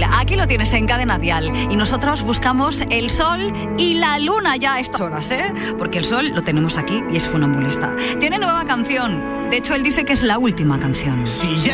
aquí lo tienes en Cadena Dial. Y nosotros buscamos el sol y la luna ya a estas horas, ¿eh? Porque el sol lo tenemos aquí y es funambulista. Tiene nueva canción. De hecho, él dice que es la última canción. Si ya